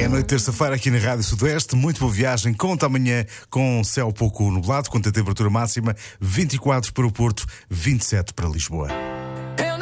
É a noite de terça-feira aqui na Rádio Sudoeste. Muito boa viagem. Conta amanhã com céu pouco nublado, quanto a temperatura máxima 24 para o Porto, 27 para Lisboa.